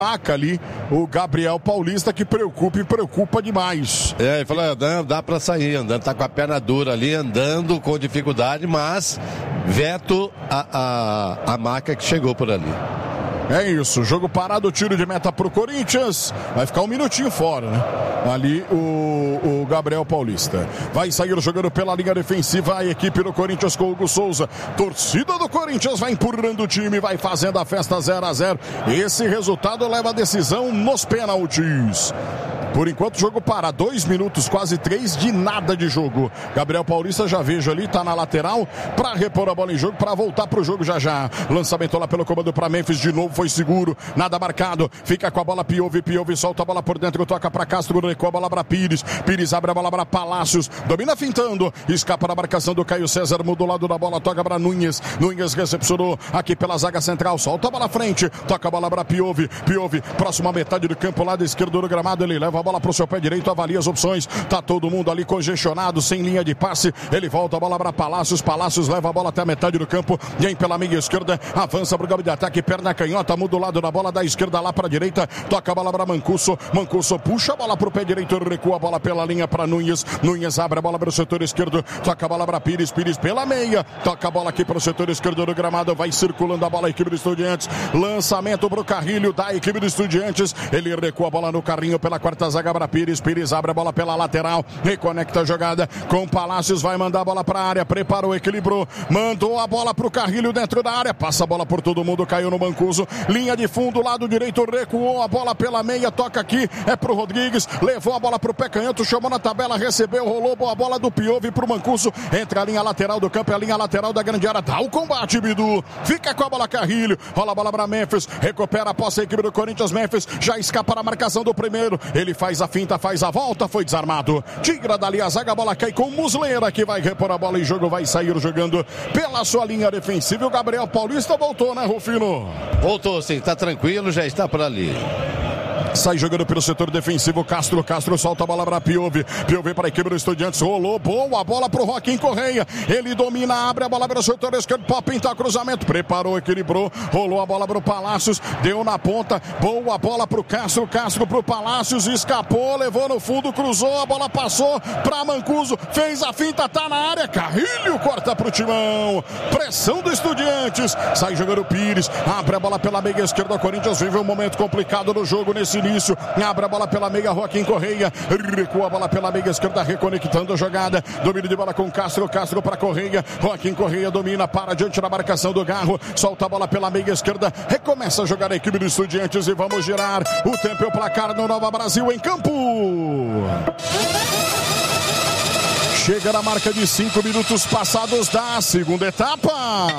ali o Gabriel Paulista, que preocupa demais. Ele falou, dá pra sair andando, tá com a perna dura ali, andando com dificuldade, mas veto a marca que chegou por ali. É isso, jogo parado, tiro de meta pro Corinthians, vai ficar um minutinho fora, né? Ali o Gabriel Paulista. Vai sair jogando pela linha defensiva a equipe do Corinthians com o Hugo Souza. Torcida do Corinthians vai empurrando o time, vai fazendo a festa 0-0. Esse resultado leva a decisão nos pênaltis. Por enquanto, jogo para 2 minutos, quase 3 de nada de jogo. Gabriel Paulista, já vejo ali, tá na lateral para repor a bola em jogo, para voltar pro jogo já. Lançamento lá pelo comando para Memphis, de novo foi seguro, nada marcado. Fica com a bola Piove solta a bola por dentro, toca para Castro, recua a bola para Pires. Pires abre a bola para Palácios, domina fintando, escapa da marcação do Caio César, muda o lado da bola, toca para Nunes. Nunes recepcionou aqui pela zaga central, solta a bola à frente, toca a bola para Piove, próxima metade do campo, lado esquerdo do gramado, ele leva a bola pro seu pé direito, avalia as opções, tá todo mundo ali congestionado, sem linha de passe, ele volta a bola para Palácios leva a bola até a metade do campo, vem pela meia esquerda, avança pro campo de ataque, perna canhota, muda o lado da bola, da esquerda lá pra direita, toca a bola para Mancuso puxa a bola pro pé direito, recua a bola pela linha para Nunes abre a bola para o setor esquerdo, toca a bola para Pires pela meia, toca a bola aqui para o setor esquerdo do gramado, vai circulando a bola a equipe do Estudiantes, lançamento pro Carrilho da equipe do Estudiantes, ele recua a bola no carrinho pela quarta zaga para Pires abre a bola pela lateral, reconecta a jogada com Palácios, vai mandar a bola para a área, preparou, equilibrou, mandou a bola pro Carrilho dentro da área, passa a bola por todo mundo, caiu no Mancuso, linha de fundo, lado direito, recuou a bola pela meia, toca aqui, é pro Rodrigues, levou a bola pro pé canhoto, chamou na tabela, recebeu, rolou, boa bola do Piove pro Mancuso, entra a linha lateral do campo, é a linha lateral da grande área, dá o combate, Bidu, fica com a bola Carrilho, rola a bola para Memphis, recupera a posse a equipe do Corinthians, Memphis já escapa na marcação do primeiro, ele faz a finta, faz a volta, foi desarmado, tira dali a zaga, a bola cai com Muslera, que vai repor a bola em jogo, vai sair jogando pela sua linha defensiva, o Gabriel Paulista voltou, né, Rufino? Voltou sim, tá tranquilo, já está por ali. Sai jogando pelo setor defensivo, Castro solta a bola para Piove para a equipe do Estudiantes, rolou, boa bola pro Joaquim Correia, ele domina, abre a bola para o setor esquerdo, pode pintar cruzamento, preparou, equilibrou, rolou a bola para o Palácios, deu na ponta, boa bola pro Castro pro Palácios, escapou, levou no fundo, cruzou, a bola passou para Mancuso, fez a finta, tá na área, Carrilho corta pro Timão, pressão do Estudiantes, sai jogando Pires, abre a bola pela meia esquerda, o Corinthians vive um momento complicado no jogo nesse início, abre a bola pela meia, Joaquim Correia, recua a bola pela meia esquerda, reconectando a jogada, domínio de bola com Castro para Correia, Joaquim Correia domina, para diante da marcação do Garro, solta a bola pela meia esquerda, recomeça a jogar a equipe dos Estudiantes e vamos girar o tempo e o placar no Nova Brasil em campo. Chega na marca de 5 minutos passados da segunda etapa.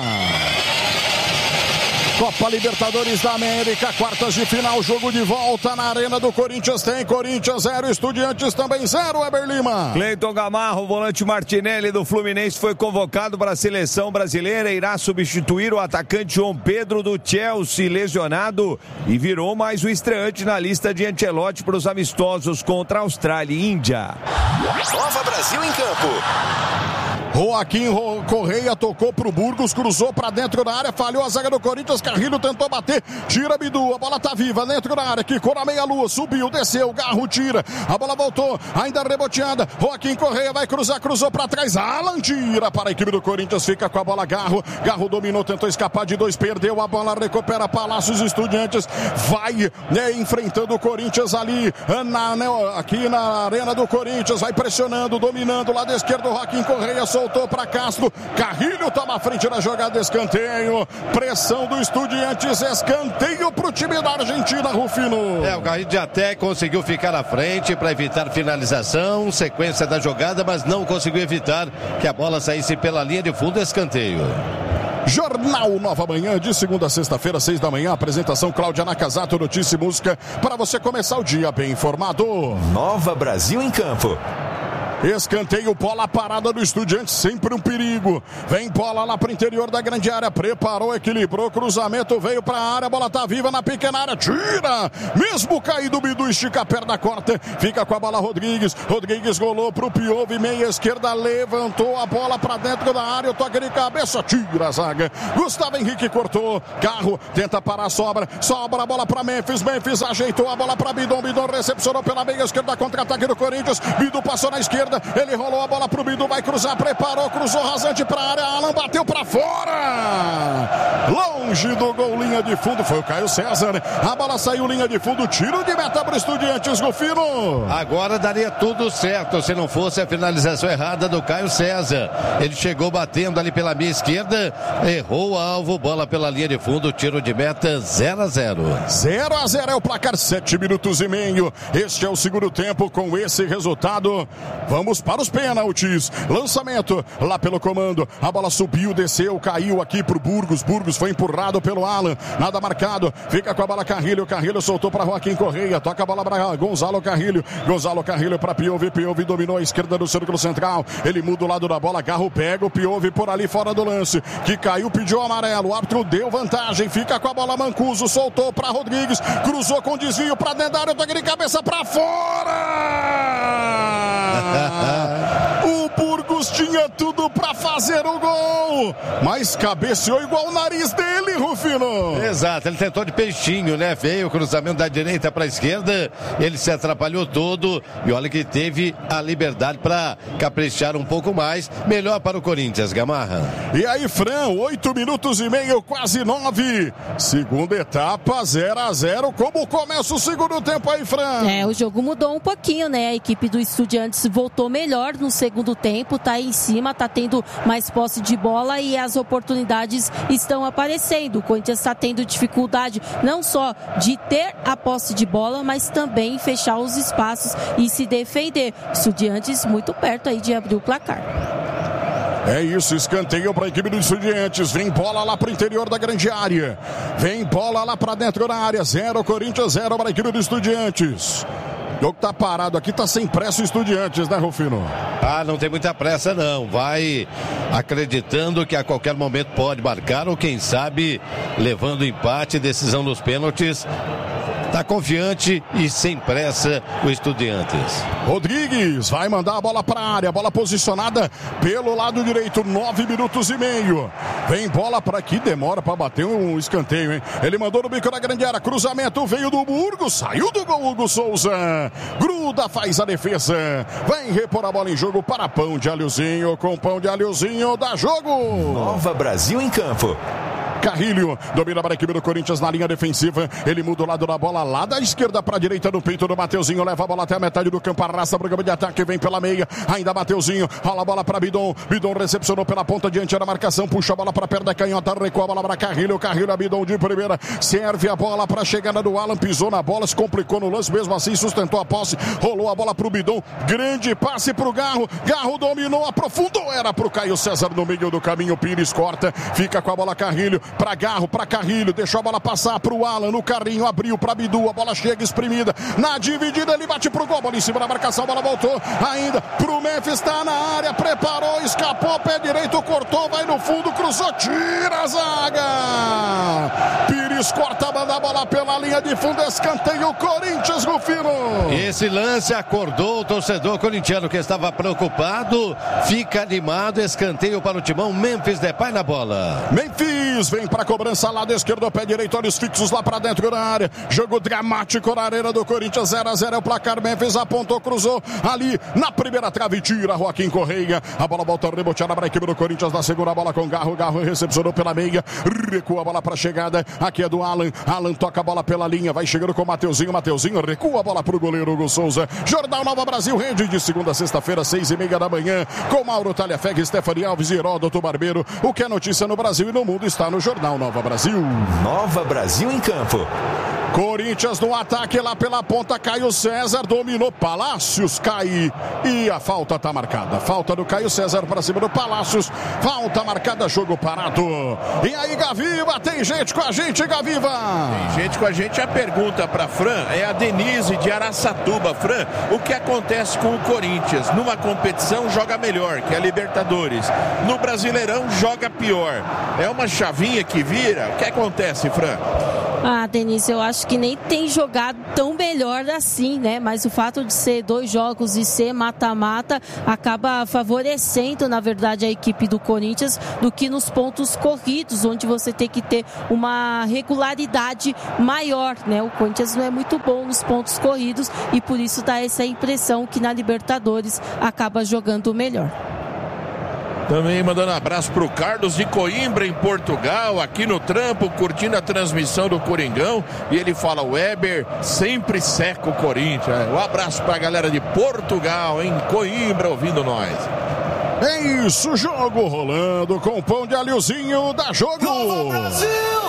Copa Libertadores da América, quartas de final, jogo de volta na Arena do Corinthians, tem Corinthians 0, Estudiantes também 0, Weber Lima. Cleiton Gamarro, volante Martinelli do Fluminense, foi convocado para a seleção brasileira, irá substituir o atacante João Pedro do Chelsea, lesionado, e virou mais um estreante na lista de Ancelotti para os amistosos contra a Austrália e Índia. Nova Brasil em campo. Joaquim Correia tocou pro Burgos, cruzou pra dentro da área, falhou a zaga do Corinthians, Carrilho tentou bater, tira Bidu, a bola tá viva dentro da área, quicou na meia-lua, subiu, desceu, Garro tira, a bola voltou, ainda reboteada, Joaquim Correia vai cruzar, cruzou pra trás, Alan tira para a equipe do Corinthians, fica com a bola Garro dominou, tentou escapar de 2, perdeu a bola, recupera Palácios, Estudiantes, vai enfrentando o Corinthians ali, aqui na Arena do Corinthians, vai pressionando, dominando, lado esquerdo, Joaquim Correia, soltou para Castro, Carrilho toma a frente da jogada, escanteio, pressão do Estudiantes, escanteio pro time da Argentina, Rufino. O Carrilho até conseguiu ficar à frente para evitar finalização, sequência da jogada, mas não conseguiu evitar que a bola saísse pela linha de fundo, escanteio. Jornal Nova Manhã, de segunda a sexta-feira, 6 da manhã, apresentação Cláudia Nakazato, notícia e música, para você começar o dia bem informado. Nova Brasil em campo. Escanteio, bola parada do Estudiantes, sempre um perigo. Vem bola lá pro interior da grande área, preparou, equilibrou, cruzamento, veio pra área, a bola tá viva na pequena área, tira! Mesmo caído, o Bidu estica a perna, corta, fica com a bola Rodrigues rolou pro Piove, meia esquerda, levantou a bola pra dentro da área, o toque de cabeça, tira a zaga. Gustavo Henrique cortou, Carro tenta parar, sobra a bola pra Memphis ajeitou a bola pra Bidon recepcionou pela meia esquerda, contra-ataque do Corinthians, Bidu passou na esquerda, ele rolou a bola pro Bidu, vai cruzar, preparou, cruzou rasante pra área, Alan bateu pra fora, longe do gol, linha de fundo, foi o Caio César, a bola saiu linha de fundo, tiro de meta pro Estudiantes, Rufino. Agora daria tudo certo se não fosse a finalização errada do Caio César, ele chegou batendo ali pela meia esquerda, errou o alvo, bola pela linha de fundo, tiro de meta, 0-0. 0-0 é o placar, 7 minutos e meio, este é o segundo tempo. Com esse resultado, vamos para os pênaltis, lançamento lá pelo comando, a bola subiu, desceu, caiu aqui pro Burgos foi empurrado pelo Alan, nada marcado, fica com a bola Carrilho soltou para Joaquim Correia, toca a bola para Gonzalo Carrilho para Piove dominou a esquerda do círculo central, ele muda o lado da bola, Garro pega o Piove por ali fora do lance, que caiu, pediu amarelo, o árbitro deu vantagem, fica com a bola Mancuso, soltou para Rodrigues, cruzou com desvio para dentro da área, toque de cabeça para fora! O Burgos tinha tudo para fazer o gol, mas cabeceou igual o nariz dele, Rufino. Exato, ele tentou de peixinho, né? Veio o cruzamento da direita para a esquerda, ele se atrapalhou todo e olha que teve a liberdade para caprichar um pouco mais, melhor para o Corinthians, Gamarra. E aí, Fran, 8 minutos e meio, quase 9, segunda etapa, 0-0, como começa o segundo tempo aí, Fran? O jogo mudou um pouquinho, né? A equipe do Estudiantes voltou melhor no segundo tempo, tá aí em cima, tá tendo mais posse de bola e as oportunidades estão aparecendo. O Corinthians está tendo dificuldade não só de ter a posse de bola, mas também fechar os espaços e se defender. Estudiantes muito perto aí de abrir o placar. É isso, escanteio para a equipe dos Estudiantes, vem bola lá para o interior da grande área, vem bola lá para dentro da área, 0 Corinthians, 0 para a equipe dos Estudiantes. O jogo tá parado aqui, tá sem pressa o Estudiantes, né, Rufino? Não tem muita pressa não, vai acreditando que a qualquer momento pode marcar ou quem sabe levando empate, decisão dos pênaltis. Tá confiante e sem pressa o Estudiantes. Rodrigues vai mandar a bola para a área, bola posicionada pelo lado direito, 9 minutos e meio. Vem bola para aqui, demora para bater um escanteio, hein? Ele mandou no bico da grande área, cruzamento veio do Burgos, saiu do gol Hugo Souza. Gruda, faz a defesa. Vai repor a bola em jogo para Pão de Alhozinho, com Pão de Alhozinho dá jogo. Nova Brasil em campo. Carrilho domina para a equipe do Corinthians na linha defensiva. Ele muda o lado da bola lá da esquerda para a direita no peito do Mateuzinho. Leva a bola até a metade do campo. Arrasta para o campo de ataque. Vem pela meia. Ainda Mateuzinho. Rola a bola para Bidon. Bidon recepcionou pela ponta diante da marcação. Puxa a bola para perto da canhota. Recua a bola para Carrilho. Carrilho a Bidon de primeira. Serve a bola para a chegada do Alan. Pisou na bola. Se complicou no lance. Mesmo assim sustentou a posse. Rolou a bola para o Bidon. Grande passe para o Garro. Garro dominou. Aprofundou. Era para o Caio César no meio do caminho. Pires corta. Fica com a bola Carrilho. Para Garro, para Carrilho, deixou a bola passar para o Alan no carrinho, abriu para Bidu, a bola chega espremida, na dividida ele bate pro gol, bola em cima da marcação, a bola voltou, ainda pro Memphis, está na área, preparou, escapou, pé direito, cortou, vai no fundo, cruzou, tira a zaga, Pires corta, manda a bola pela linha de fundo, escanteio, Corinthians, Rufino. Esse lance acordou o torcedor corintiano que estava preocupado, fica animado, escanteio para o timão, Memphis Depay na bola. Memphis vem para cobrança, lado esquerdo, pé direito, olhos fixos lá para dentro da área. Jogo dramático na arena do Corinthians, 0-0 é o placar. Memphis apontou, cruzou ali na primeira trave, tira Joaquim Correia. A bola volta reboteada para a equipe do Corinthians na segunda bola com Garro. Garro recepcionou pela meia, recua a bola para a chegada. Aqui é do Alan. Alan toca a bola pela linha, vai chegando com o Mateuzinho. Mateuzinho recua a bola para o goleiro Hugo Souza. Jornal Nova Brasil, rede de segunda a sexta-feira, 6:30 da manhã, com Mauro Talhafeg, Stephanie Alves e Heródoto Barbeiro. O que é notícia no Brasil e no mundo está no Jornal Nova Brasil. Nova Brasil em campo. Corinthians no ataque lá pela ponta, Caio César dominou, Palácios cai e a falta tá marcada. Falta do Caio César para cima do Palácios, falta marcada, jogo parado. E aí, Gaviva, tem gente com a gente, Gaviva? Tem gente com a gente. A pergunta para Fran é a Denise de Araçatuba. Fran, o que acontece com o Corinthians? Numa competição joga melhor, que é a Libertadores. No Brasileirão joga pior. É uma chavinha que vira? O que acontece, Fran? Denise, eu acho que nem tem jogado tão melhor assim, né? Mas o fato de ser 2 jogos e ser mata-mata acaba favorecendo, na verdade, a equipe do Corinthians do que nos pontos corridos, onde você tem que ter uma regularidade maior, né? O Corinthians não é muito bom nos pontos corridos e por isso dá essa impressão que na Libertadores acaba jogando melhor. Também mandando um abraço pro Carlos de Coimbra, em Portugal, aqui no trampo, curtindo a transmissão do Coringão. E ele fala, o Weber sempre seca o Corinthians. Um abraço pra galera de Portugal, em Coimbra, ouvindo nós. É isso, jogo rolando com o pão de alhozinho, dá jogo! Novo Brasil!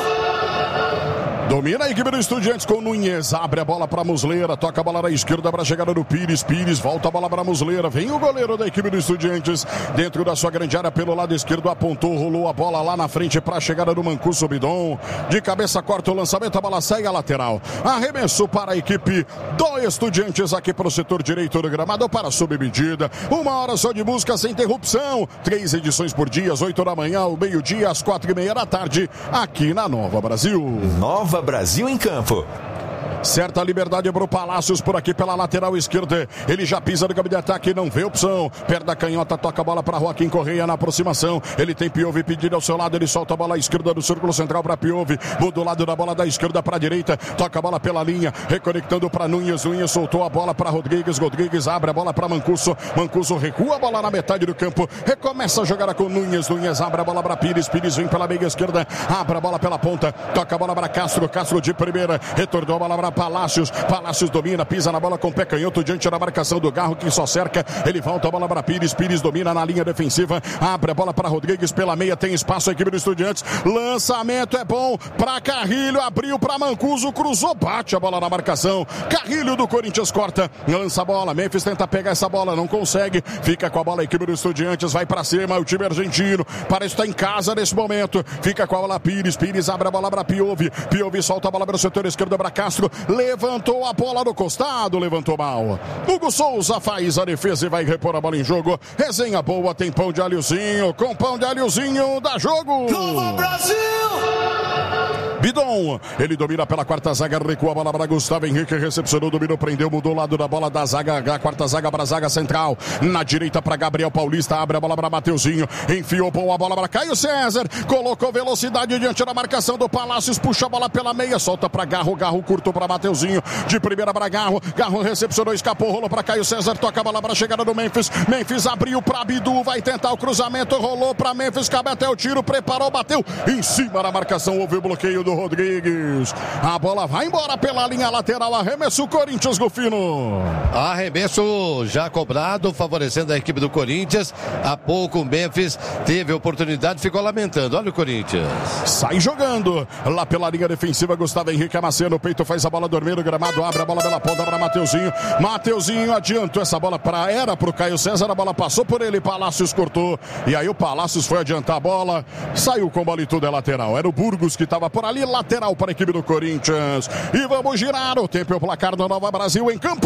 Domina a equipe do Estudiantes com Nunes, abre a bola para Muslera, toca a bola na esquerda para a chegada do Pires, Pires volta a bola para Muslera, vem o goleiro da equipe do Estudiantes dentro da sua grande área pelo lado esquerdo, apontou, rolou a bola lá na frente para a chegada do Mancuso Bidon, de cabeça corta o lançamento, a bola sai a lateral, arremesso para a equipe do Estudiantes aqui para o setor direito do gramado para a submedida, 1 hora só de música sem interrupção, 3 edições por dia, às 8 da manhã, ao meio-dia, às 4:30 da tarde, aqui na Nova Brasil. Nova Brasil em campo. Certa liberdade para o Palácios por aqui pela lateral esquerda. Ele já pisa no campo de ataque, não vê opção. Perde a canhota, toca a bola para Joaquim Correia na aproximação. Ele tem Piove pedido ao seu lado. Ele solta a bola à esquerda do círculo central para Piove. Muda o lado da bola da esquerda para a direita. Toca a bola pela linha, reconectando para Nunes. Nunes soltou a bola para Rodrigues. Rodrigues abre a bola para Mancuso. Mancuso recua a bola na metade do campo. Recomeça a jogada com Nunes. Nunes abre a bola para Pires. Pires vem pela meia esquerda. Abre a bola pela ponta. Toca a bola para Castro. Castro de primeira. Retornou a bola para Palácios. Palácios domina, pisa na bola com o pé canhoto diante da marcação do Garro que só cerca. Ele volta a bola para Pires. Pires domina na linha defensiva. Abre a bola para Rodrigues pela meia. Tem espaço a equipe do Estudiantes. Lançamento é bom para Carrilho. Abriu para Mancuso. Cruzou, bate a bola na marcação. Carrilho do Corinthians corta. Lança a bola. Memphis tenta pegar essa bola. Não consegue. Fica com a bola a equipe do Estudiantes. Vai para cima o time argentino. Parece estar em casa nesse momento. Fica com a bola Pires. Pires abre a bola para Piove. Piove solta a bola para o setor esquerdo para Castro. Levantou a bola no costado, levantou mal. Hugo Souza faz a defesa e vai repor a bola em jogo. Resenha boa, tem pão de alhozinho. Com pão de alhozinho, dá jogo. Novo Brasil! Bidon, ele domina pela quarta zaga, recua a bola para Gustavo Henrique, recepcionou, dominou, prendeu, mudou o lado da bola da zaga, a quarta zaga para a zaga central, na direita para Gabriel Paulista, abre a bola para Mateuzinho, enfiou boa bola para Caio César, colocou velocidade diante da marcação do Palácios, puxa a bola pela meia, solta para Garro, Garro curto para Mateuzinho, de primeira para Garro, Garro recepcionou, escapou, rolou para Caio César, toca a bola para a chegada do Memphis, Memphis abriu para Bidu, vai tentar o cruzamento, rolou para Memphis, cabe até o tiro, preparou, bateu, em cima da marcação, houve o bloqueio do Rodrigues. A bola vai embora pela linha lateral. Arremesso Corinthians, Golfino. Arremesso já cobrado, favorecendo a equipe do Corinthians. Há pouco o Memphis teve oportunidade, ficou lamentando. Olha o Corinthians. Sai jogando. Lá pela linha defensiva, Gustavo Henrique amacia no peito, faz a bola dormir no gramado, abre a bola pela ponta para Mateuzinho. Mateuzinho adiantou essa bola era pro Caio César, a bola passou por ele, Palácios cortou. E aí o Palácios foi adiantar a bola, saiu com bola e tudo é lateral. Era o Burgos que estava por ali, lateral para a equipe do Corinthians. E vamos girar o tempo e o placar do Nova Brasil em campo.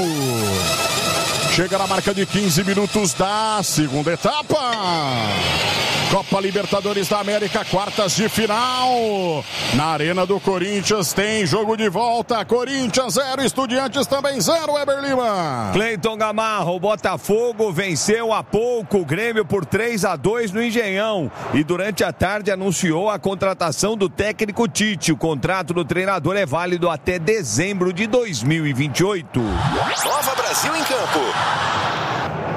Chega na marca de 15 minutos da segunda etapa. Copa Libertadores da América, quartas de final. Na Arena do Corinthians tem jogo de volta. Corinthians 0, Estudiantes também 0, Weber Lima. Cleiton Gamarro, o Botafogo venceu há pouco o Grêmio por 3-2 no Engenhão. E durante a tarde anunciou a contratação do técnico Tite. O contrato do treinador é válido até dezembro de 2028. Nova Brasil em campo.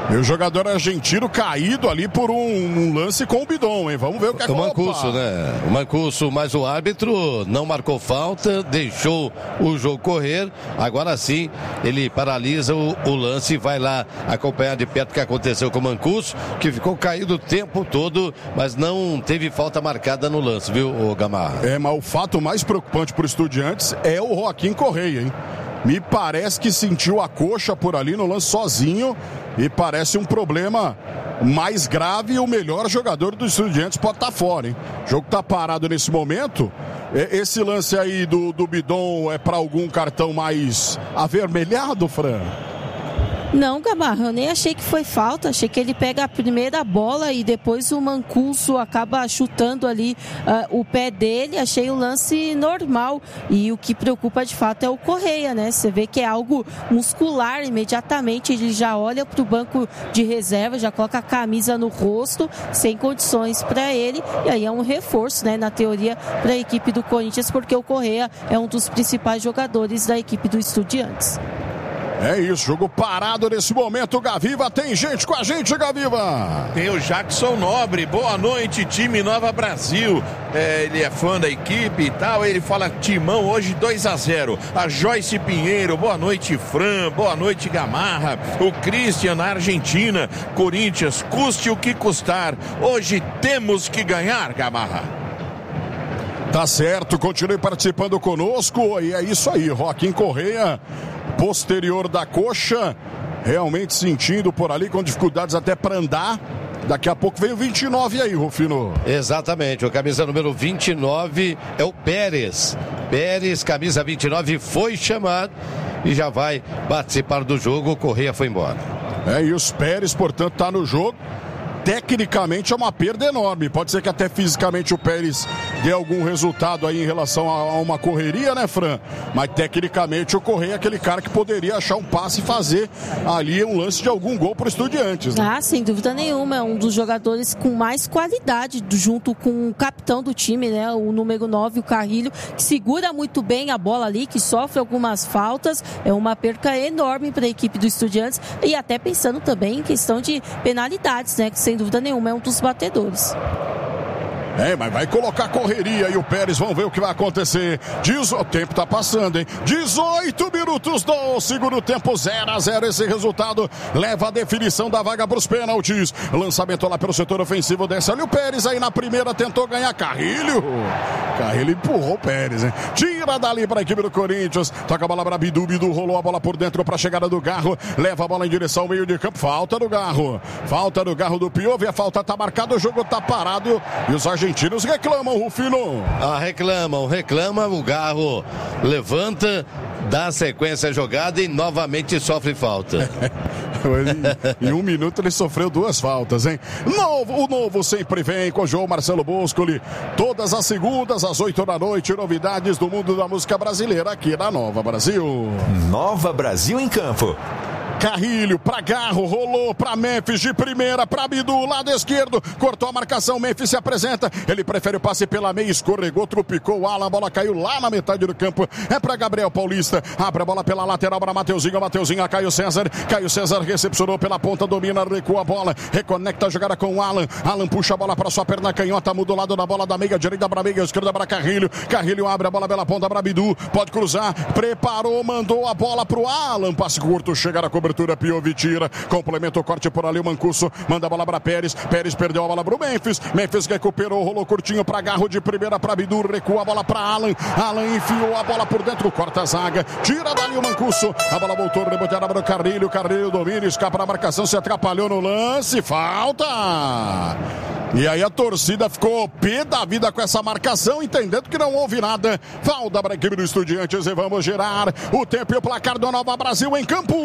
E o jogador argentino caído ali por um lance com o Bidon, hein? Vamos ver o que O Mancuso, né? O Mancuso, mas o árbitro não marcou falta, deixou o jogo correr. Agora sim, ele paralisa o lance e vai lá acompanhar de perto o que aconteceu com o Mancuso, que ficou caído o tempo todo, mas não teve falta marcada no lance, viu, Gamarra? Mas o fato mais preocupante para o Estudiantes é o Joaquim Correia, hein? Me parece que sentiu a coxa por ali no lance sozinho e parece um problema mais grave e o melhor jogador dos Estudiantes pode estar fora, hein? O jogo tá parado nesse momento. Esse lance aí do Bidon é para algum cartão mais avermelhado, Fran? Não, Gamarra, eu nem achei que foi falta, achei que ele pega a primeira bola e depois o Mancuso acaba chutando ali o pé dele, achei o lance normal e o que preocupa de fato é o Correia, né? Você vê que é algo muscular, imediatamente ele já olha para o banco de reserva, já coloca a camisa no rosto, sem condições para ele, e aí é um reforço, né, na teoria, para a equipe do Corinthians, porque o Correia é um dos principais jogadores da equipe do Estudiantes. É isso, jogo parado nesse momento, Gaviva, tem gente com a gente, Gaviva. Tem o Jackson Nobre, boa noite, time Nova Brasil. Ele é fã da equipe e tal, ele fala timão hoje 2-0. A Joyce Pinheiro, boa noite, Fran, boa noite, Gamarra. O Christian na Argentina, Corinthians, custe o que custar. Hoje temos que ganhar, Gamarra. Tá certo, continue participando conosco e é isso aí, Joaquim Correia, posterior da coxa, realmente sentindo por ali, com dificuldades até para andar. Daqui a pouco vem o 29 aí, Rufino. Exatamente, o camisa número 29 é o Pérez. Pérez, camisa 29, foi chamado e já vai participar do jogo. O Correia foi embora. E os Pérez, portanto, tá no jogo. Tecnicamente é uma perda enorme. Pode ser que até fisicamente o Pérez dê algum resultado aí em relação a uma correria, né, Fran? Mas tecnicamente o Correia é aquele cara que poderia achar um passe e fazer ali um lance de algum gol para o Estudiantes, né? Sem dúvida nenhuma. É um dos jogadores com mais qualidade, junto com o capitão do time, né? O número 9, o Carrilho, que segura muito bem a bola ali, que sofre algumas faltas. É uma perca enorme para a equipe do Estudiantes. E até pensando também em questão de penalidades, né? Que sem dúvida nenhuma é um dos batedores. Mas vai colocar correria e o Pérez, vamos ver o que vai acontecer. O tempo tá passando, hein? 18 minutos do segundo tempo, 0-0. Esse resultado leva a definição da vaga para os pênaltis. Lançamento lá pelo setor ofensivo, desce ali o Pérez, aí na primeira tentou ganhar Carrilho empurrou o Pérez, hein? Tira dali para a equipe do Corinthians, toca a bola para Bidu, rolou a bola por dentro para a chegada do Garro, leva a bola em direção ao meio de campo, falta do Garro do Piove, a falta tá marcada, o jogo tá parado e os argentinos reclamam, Rufino. Reclamam, o Garro levanta, dá sequência à jogada e novamente sofre falta. Em um minuto ele sofreu 2 faltas, hein? O novo sempre vem com o João Marcelo Boscoli. Todas as segundas, às 8 da noite, novidades do mundo da música brasileira aqui na Nova Brasil. Nova Brasil em campo. Carrilho pra Garro, rolou pra Memphis de primeira, pra Bidu, lado esquerdo, cortou a marcação, Memphis se apresenta, ele prefere o passe pela meia, escorregou, tropicou o Alan, a bola caiu lá na metade do campo, é pra Gabriel Paulista, abre a bola pela lateral para Mateuzinho a Caio César recepcionou pela ponta, domina, recua a bola, reconecta a jogada com o Alan puxa a bola pra sua perna canhota, muda o lado da bola da meia direita pra meia esquerda para Carrilho abre a bola pela ponta pra Bidu, pode cruzar, preparou, mandou a bola pro Alan, passe curto, chega na cobertura, Piove tira, complementa o corte por ali, o Mancuso manda a bola para Pérez perdeu a bola pro Memphis recuperou, rolou curtinho para Garro de primeira para Bidu, recua a bola para Alan enfiou a bola por dentro, corta a zaga, tira dali o Mancuso, a bola voltou, reboteada para o Carrilho domina, escapa na marcação, se atrapalhou no lance, falta! E aí a torcida ficou pé da vida com essa marcação, entendendo que não houve nada. Falta para a equipe do Estudiantes e vamos girar o tempo e o placar do Nova Brasil em campo.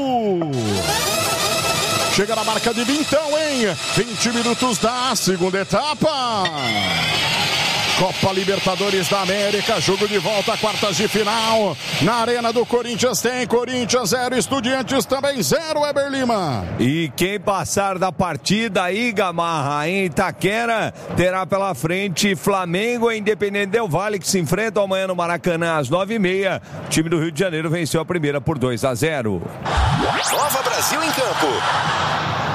Chega na marca de 20, hein? 20 minutos da segunda etapa. Copa Libertadores da América, jogo de volta, quartas de final. Na Arena do Corinthians tem Corinthians 0, Estudiantes também 0, Weber Lima. E quem passar da partida aí, Gamarra, em Itaquera, terá pela frente Flamengo e Independente Del Valle, que se enfrentam amanhã no Maracanã às 9h30. O time do Rio de Janeiro venceu a primeira por 2-0. Nova Brasil em campo.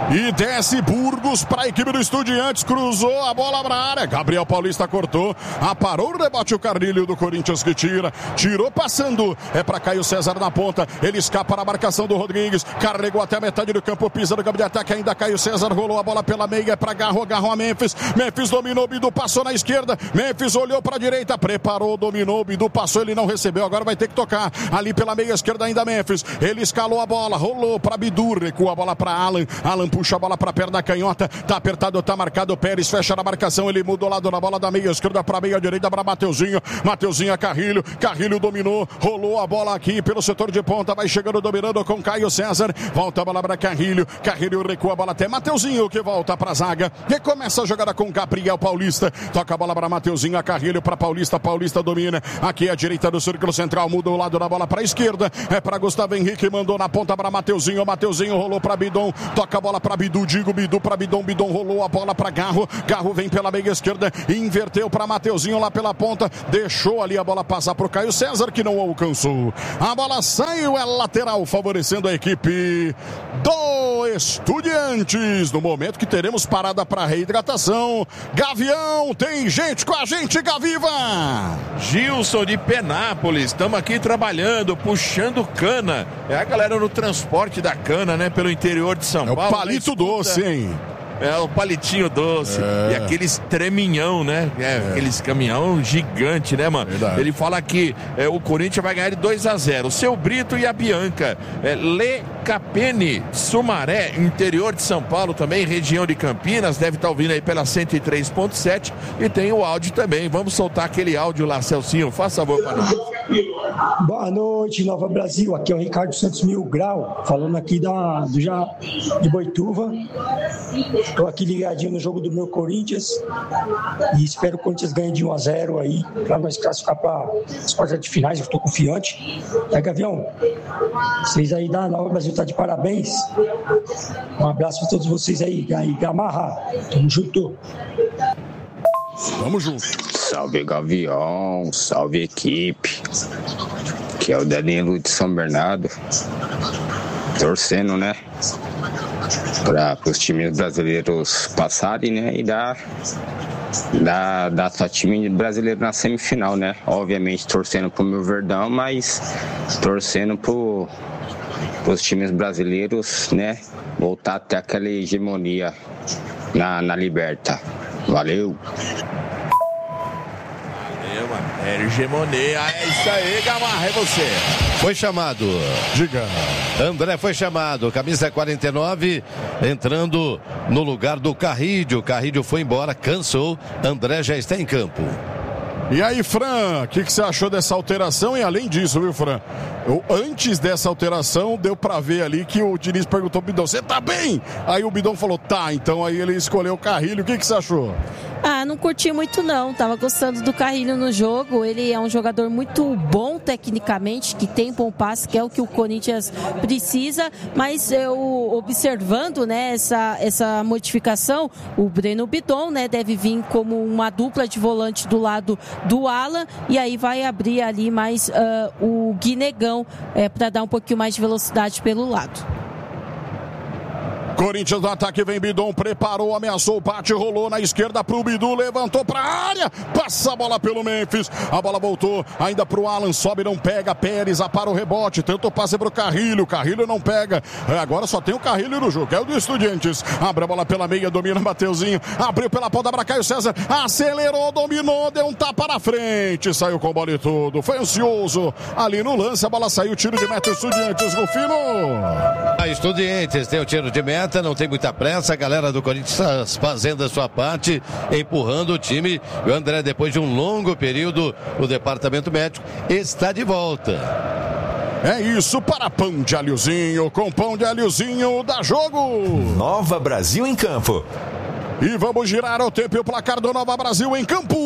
E desce Burgos para a equipe do Estudiantes. Cruzou a bola para a área. Gabriel Paulista cortou. Aparou o rebote. O Carrilho do Corinthians que tira. Tirou passando. É para Caio César na ponta. Ele escapa na marcação do Rodrigues. Carregou até a metade do campo. Pisa no campo de ataque. Ainda Caio César. Rolou a bola pela meia. É para Garro. Garro a Memphis. Memphis dominou. Bidu passou na esquerda. Memphis olhou para a direita. Preparou. Dominou. Bidu passou. Ele não recebeu. Agora vai ter que tocar. Ali pela meia esquerda ainda Memphis. Ele escalou a bola. Rolou para Bidu. Recua a bola para Alan. Alan puxa a bola para a perna canhota, tá apertado, tá marcado, Pérez fecha na marcação, ele muda o lado na bola da meia esquerda para meia direita para Mateuzinho, Mateuzinho a Carrilho, Carrilho dominou, rolou a bola aqui pelo setor de ponta, vai chegando dominando com Caio César, volta a bola para Carrilho, Carrilho recua a bola até Mateuzinho que volta para a zaga, recomeça a jogada com Gabriel Paulista, toca a bola para Mateuzinho, a Carrilho para Paulista, Paulista domina, aqui a direita do círculo central, muda o lado da bola para a esquerda, é para Gustavo Henrique, mandou na ponta para Mateuzinho, Mateuzinho rolou para Bidon, toca a bola para Bidu, Bidu para Bidon, Bidon rolou a bola para Garro, Garro vem pela meia esquerda, inverteu para Mateuzinho lá pela ponta, deixou ali a bola passar para o Caio César que não alcançou, a bola saiu, é lateral favorecendo a equipe do Estudiantes, no momento que teremos parada para reidratação. Gavião, tem gente com a gente, Gaviva! Gilson de Penápolis, estamos aqui trabalhando, puxando cana, é a galera no transporte da cana, né, pelo interior de São Paulo. É o palito doce, hein? É o palitinho doce. E aqueles treminhão, né? Aqueles caminhão gigante, né, mano? Verdade. Ele fala que o Corinthians vai ganhar de 2-0. O Seu Brito e a Bianca. Le Capene, Sumaré, interior de São Paulo também, região de Campinas. Deve estar ouvindo aí pela 103.7. E tem o áudio também. Vamos soltar aquele áudio lá, Celcinho. Faça favor para nós. Boa noite, Nova Brasil. Aqui é o Ricardo Santos Mil Grau, falando aqui de Boituva. Estou aqui ligadinho no jogo do meu Corinthians e espero que o Corinthians ganhe de 1-0 aí, para nós classificar para as quartas de finais. Eu estou confiante. Gavião, vocês aí da Nova Brasil tá de parabéns. Um abraço para todos vocês aí, Gamarra. Tamo junto. Vamos junto. Salve Gavião, salve equipe. Que é o Danilo de São Bernardo. Torcendo, né? Para os times brasileiros passarem, né? E dar só time brasileiro na semifinal, né? Obviamente torcendo pro meu Verdão, mas torcendo pros times brasileiros, né? Voltar até aquela hegemonia na Liberta. Valeu! É hegemonia, é isso aí, Gamarra, é você. Foi chamado. Diga. André foi chamado, camisa 49, entrando no lugar do Carrilho. Carrilho foi embora, cansou. André já está em campo. E aí, Fran, o que você achou dessa alteração? E além disso, viu, Fran? Antes dessa alteração, deu pra ver ali que o Diniz perguntou ao Bidon, você tá bem? Aí o Bidon falou, tá. Então aí ele escolheu o Carrilho. O que você achou? Não curti muito não, tava gostando do Carrilho no jogo, ele é um jogador muito bom tecnicamente, que tem bom passe, que é o que o Corinthians precisa, mas eu observando, né, essa modificação, o Breno Bidon, né, deve vir como uma dupla de volante do lado do Alan, e aí vai abrir ali mais o Guinegão para dar um pouquinho mais de velocidade pelo lado. Corinthians no ataque, vem Bidon, preparou, ameaçou, bate, rolou na esquerda pro Bidu, levantou pra área, passa a bola pelo Memphis, a bola voltou ainda pro Alan, sobe, não pega, Pérez apara o rebote, tenta o passe pro Carrilho, Carrilho não pega, agora só tem o Carrilho no jogo, é o do Estudiantes, abre a bola pela meia, domina Mateuzinho, abriu pela ponta pra Caio César, acelerou, dominou, deu um tapa na frente, saiu com a bola e tudo, foi ansioso, ali no lance, a bola saiu, tiro de meta, Estudiantes, Rufino. A Estudiantes tem o tiro de meta, não tem muita pressa, a galera do Corinthians fazendo a sua parte, empurrando o time. O André, depois de um longo período no departamento médico, está de volta. É isso, para Pão de Alhozinho, com Pão de Alhozinho dá jogo. Nova Brasil em campo. E vamos girar o tempo e o placar do Nova Brasil em campo.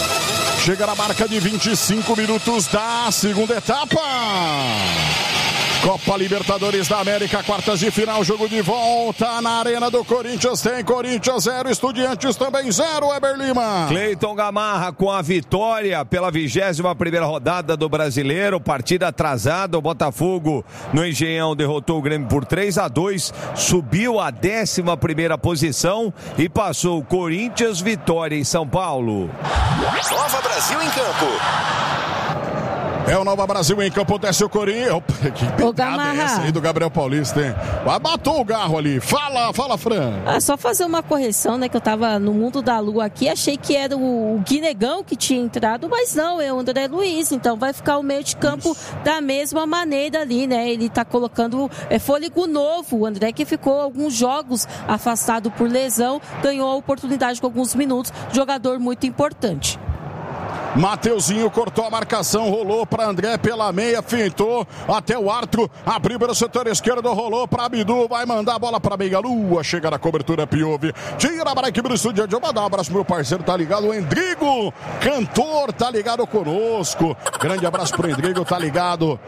Chega na marca de 25 minutos da segunda etapa. Copa Libertadores da América, quartas de final, jogo de volta na Arena do Corinthians. Tem Corinthians 0, Estudiantes também 0, Weber Lima. Cleiton Gamarra com a vitória pela 21ª rodada do Brasileiro, partida atrasada. O Botafogo no Engenhão derrotou o Grêmio por 3-2, subiu à 11ª posição e passou o Corinthians, vitória em São Paulo. Nova Brasil em campo. É o Nova Brasil em campo, desce o Corinthians. Opa, que pegada é essa aí do Gabriel Paulista, hein? Matou o Garro ali. Fala, Fran. Só fazer uma correção, né? Que eu tava no mundo da lua aqui, achei que era o Guinegão que tinha entrado, mas não, é o André Luiz. Então vai ficar o meio de campo da mesma maneira ali, né? Ele tá colocando fôlego novo. O André, que ficou alguns jogos afastado por lesão, ganhou a oportunidade com alguns minutos. Jogador muito importante. Mateuzinho cortou a marcação, rolou para André pela meia, fintou até o Arthur, abriu pelo setor esquerdo, rolou para Abdu, vai mandar a bola para meia lua, chega na cobertura Piove, tira para a equipe do Estudiantes. Eu vou dar um abraço pro meu parceiro, tá ligado? O Endrigo, cantor, tá ligado conosco. Grande abraço pro Endrigo, tá ligado?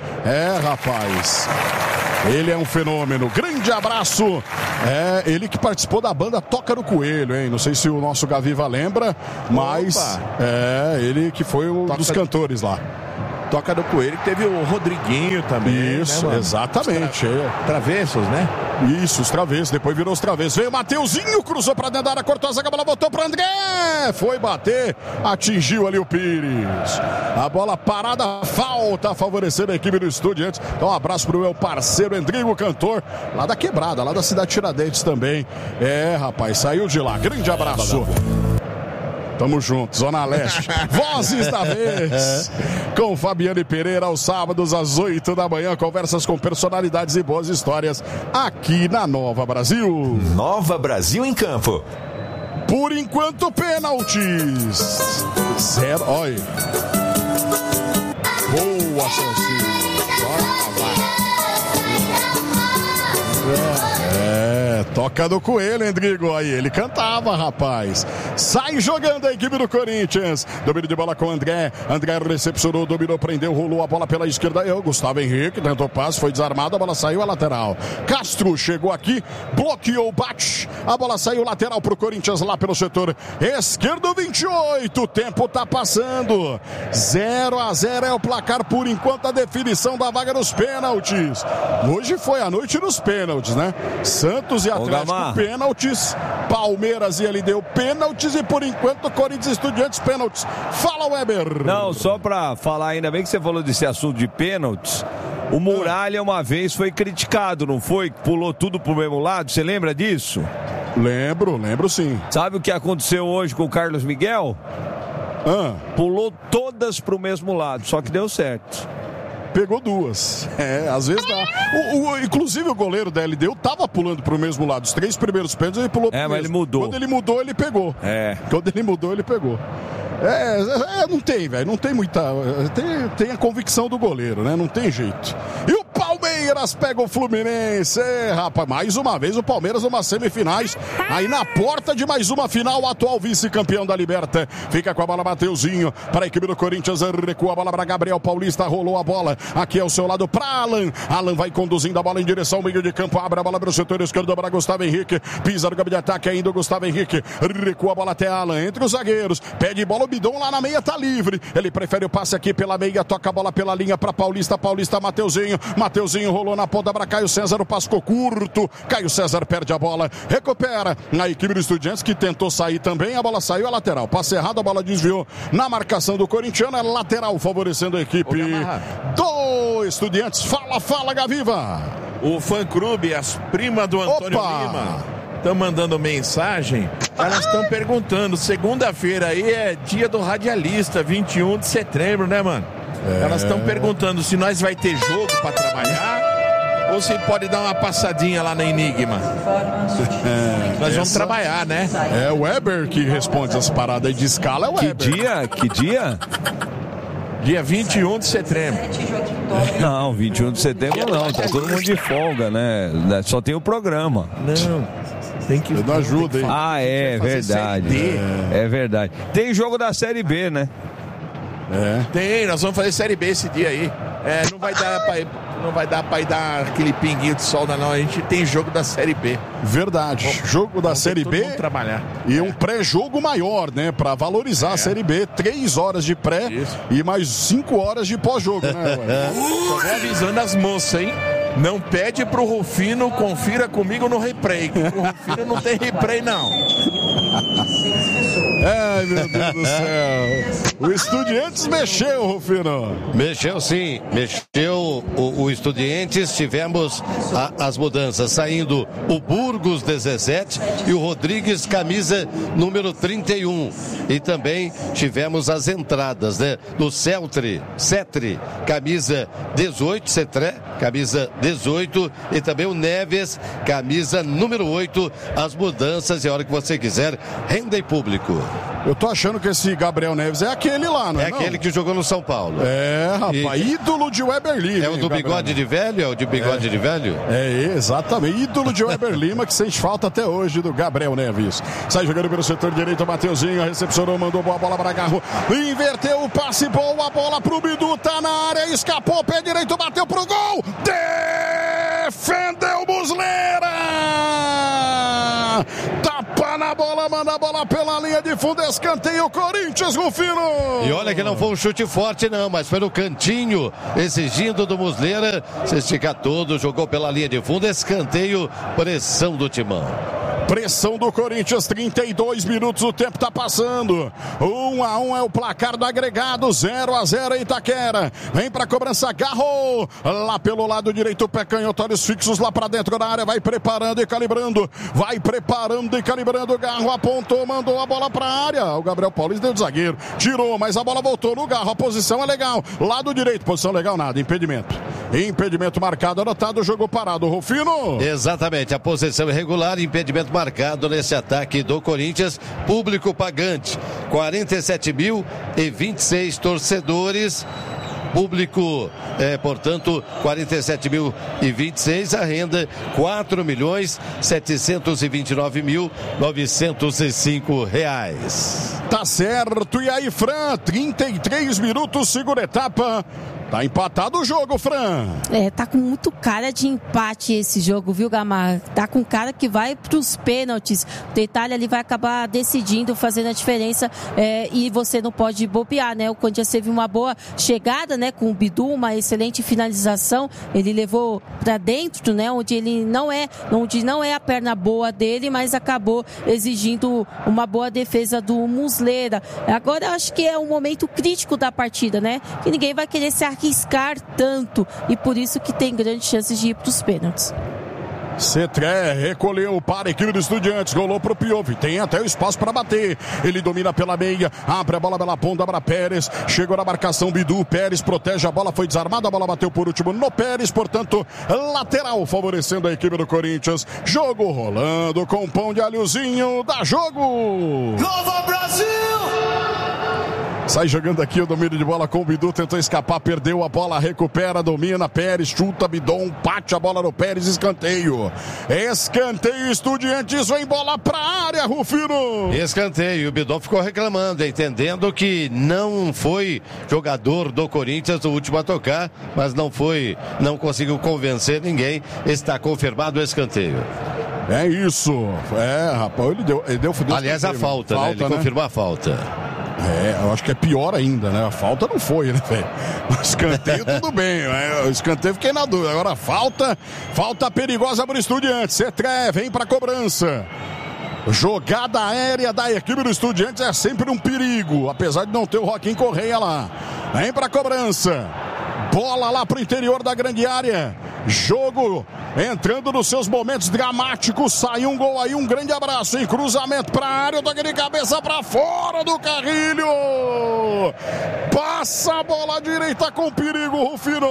Rapaz, ele é um fenômeno. Grande abraço. Ele que participou da banda Toca no Coelho, hein? Não sei se o nosso Gaviva lembra, mas ele que foi um dos cantores lá. Toca do Coelho, que teve o Rodriguinho também. Isso, né, exatamente. Travessos, né? Isso, os travessos, depois virou os travessos. Veio o Mateuzinho, cruzou pra dentro da área, cortou a zaga, a bola voltou pra André. Foi bater, atingiu ali o Pires. A bola parada, falta, favorecendo a equipe do Estudiantes. Então um abraço pro meu parceiro Endrigo, cantor, lá da Quebrada, lá da cidade Tiradentes também. Rapaz, saiu de lá. Grande abraço. Tamo junto, Zona Leste. Vozes da vez. Com Fabiane Pereira, aos sábados, às 8 da manhã. Conversas com personalidades e boas histórias aqui na Nova Brasil. Nova Brasil em campo. Por enquanto, pênaltis. 0. Olha. Boa, Celcinho. Toca do Coelho, Endrigo. Aí ele cantava, rapaz. Sai jogando a equipe do Corinthians. Domínio de bola com André. André recepcionou, dominou, prendeu, rolou a bola pela esquerda. Gustavo Henrique tentou passe, foi desarmado, a bola saiu a lateral. Castro chegou aqui, bloqueou o bate. A bola saiu lateral pro Corinthians lá pelo setor esquerdo, 28. O tempo tá passando. 0-0 é o placar por enquanto, a definição da vaga nos pênaltis. Hoje foi a noite dos pênaltis, né? Santos e Atlético, pênaltis. Palmeiras e ele deu pênaltis e por enquanto Corinthians e Estudiantes, pênaltis. Fala, Weber. Não, só pra falar, ainda bem que você falou desse assunto de pênaltis. O Muralha uma vez foi criticado, não foi? Pulou tudo pro mesmo lado, você lembra disso? Lembro sim. Sabe o que aconteceu hoje com o Carlos Miguel? Pulou todas pro mesmo lado, só que deu certo. Pegou duas. Às vezes dá. Inclusive o goleiro da LDU tava pulando pro mesmo lado. Os 3 primeiros pênaltis ele pulou pro mesmo. Mas ele mudou. Quando ele mudou, ele pegou. Quando ele mudou, ele pegou. Não tem, velho. Não tem muita. Tem a convicção do goleiro, né? Não tem jeito. E o Palmeiras pega o Fluminense. Rapaz, mais uma vez o Palmeiras numa semifinais. Aí na porta de mais uma final, o atual vice-campeão da Liberta. Fica com a bola Mateuzinho para a equipe do Corinthians. Recua a bola para Gabriel Paulista. Rolou a bola aqui ao seu lado para Alan. Alan vai conduzindo a bola em direção ao meio de campo. Abre a bola para o setor esquerdo para Gustavo Henrique. Pisa no campo de ataque ainda o Gustavo Henrique. Recua a bola até Alan. Entre os zagueiros. Pede bola. Bidon lá na meia tá livre. Ele prefere o passe aqui pela meia. Toca a bola pela linha para Paulista. Mateuzinho rolou na ponta para Caio César. O passe ficou curto. Caio César perde a bola. Recupera a equipe do Estudiantes que tentou sair também. A bola saiu a lateral. Passe errado, a bola desviou na marcação do corintiano. É lateral favorecendo a equipe do Estudiantes. Fala, Gaviva. O fã-clube, as primas do Antônio Lima estão mandando mensagem. Elas estão perguntando, segunda-feira aí é dia do radialista, 21 de setembro, né, mano? Elas estão perguntando se nós vai ter jogo para trabalhar ou se pode dar uma passadinha lá na Enigma. Nós vamos trabalhar, né? É o Weber que responde as paradas aí de escala, é o Weber. Que dia? Dia 21 de setembro. Não, 21 de setembro não, tá todo mundo de folga, né? Só tem o programa. Não, tem que dar ajuda, hein? É verdade. É verdade. Tem jogo da Série B, né? Tem, nós vamos fazer Série B esse dia aí. Não vai dar pra ir dar aquele pinguinho de sol, não. A gente tem jogo da Série B. Verdade. Jogo da Série B. Trabalhar. E um pré-jogo maior, né? Pra valorizar a Série B. 3 horas de pré e mais 5 horas de pós-jogo, né? Tô avisando as moças, hein? Não pede pro Rufino, confira comigo no replay. O Rufino não tem replay, não. Ai, meu Deus do céu. O Estudiantes mexeu, Rufino. Mexeu sim, mexeu o Estudiantes. Tivemos as mudanças, saindo o Burgos 17 e o Rodrigues, camisa número 31. E também tivemos as entradas, né? Do Cetri, camisa 18, Cetré, camisa 18, e também o Neves, camisa número 8. As mudanças, e a hora que você quiser, renda em público. Eu tô achando que esse Gabriel Neves é aquele lá, não é? É aquele que jogou no São Paulo. É, rapaz, ídolo de Weber Lima. É o do bigode de velho? É o de bigode de velho? É, exatamente. Ídolo de Weber Lima, que sente falta até hoje do Gabriel Neves. Sai jogando pelo setor direito, Mateuzinho, recepcionou, mandou boa bola para Garro. Inverteu o passe, boa bola pro Bidu, tá na área, escapou, pé direito, bateu pro gol. Defendeu Muslera! Tapa na bola, manda a bola pela linha de fundo, escanteio Corinthians, Rufino. E olha que não foi um chute forte não, mas foi no cantinho, exigindo do Muslera se esticar todo, jogou pela linha de fundo, escanteio, pressão do Timão. Pressão do Corinthians, 32 minutos, o tempo tá passando. 1-1 é o placar do agregado, 0-0 Itaquera. Vem pra cobrança, Garro. Lá pelo lado direito, pé canhoto, olhos fixos lá pra dentro da área, vai preparando e calibrando. Garro apontou, mandou a bola pra área. O Gabriel Paulista deu de zagueiro, tirou, mas a bola voltou no Garro, a posição é legal. Lado direito, posição legal, nada, impedimento. Impedimento marcado, anotado, jogo parado, Rufino. Exatamente, a posição irregular, impedimento marcado nesse ataque do Corinthians. Público pagante, 47.026 torcedores. Público, portanto, 47.026, a renda 4.729.905 reais. Tá certo, e aí, Fran, 33 minutos, segunda etapa. Tá empatado o jogo, Fran. Tá com muito cara de empate esse jogo, viu, Gamar? Tá com cara que vai pros pênaltis. O detalhe ali vai acabar decidindo, fazendo a diferença, e você não pode bobear, né? O Corinthians teve uma boa chegada, né, com o Bidu, uma excelente finalização. Ele levou pra dentro, né, onde não é a perna boa dele, mas acabou exigindo uma boa defesa do Muslera. Agora eu acho que é um momento crítico da partida, né? Que ninguém vai querer se arriscar tanto, e por isso que tem grandes chances de ir para os pênaltis. Cetré recolheu para a equipe do Estudiantes, rolou pro Piove, tem até o espaço para bater, ele domina pela meia, abre a bola pela ponta para Pérez, chegou na marcação Bidu, Pérez protege a bola, foi desarmada, a bola bateu por último no Pérez, portanto lateral favorecendo a equipe do Corinthians. Jogo rolando com pão de alhozinho, dá jogo! Nova Brasil! Sai jogando aqui o domínio de bola com o Bidu, tentou escapar, perdeu a bola, recupera, domina, Pérez, chuta, Bidon, bate a bola no Pérez, escanteio. Escanteio, Estudiantes, vem bola pra área, Rufino. Escanteio, o Bidon ficou reclamando, entendendo que não foi jogador do Corinthians o último a tocar, mas não conseguiu convencer ninguém, está confirmado o escanteio. É isso, rapaz, ele deu aliás, a falta, né? Ele confirmou a falta. Eu acho que é pior ainda, né? A falta não foi, né, velho? O escanteio tudo bem, né? O escanteio fiquei na dúvida. Agora falta perigosa para o Estudiantes. Cetré vem para cobrança. Jogada aérea da equipe do Estudiantes é sempre um perigo, apesar de não ter o Joaquim Correia lá. Vem para cobrança. Bola lá pro interior da grande área. Jogo entrando nos seus momentos dramáticos. Sai um gol aí, um grande abraço, hein? Cruzamento pra área, toque de cabeça pra fora do Carrilho. Passa a bola direita com perigo, Rufino.